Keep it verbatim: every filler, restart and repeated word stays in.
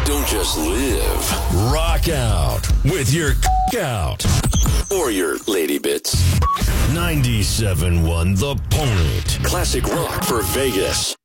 Don't just live. Rock out with your out. Or your lady bits. ninety-seven point one The Point. Classic rock for Vegas.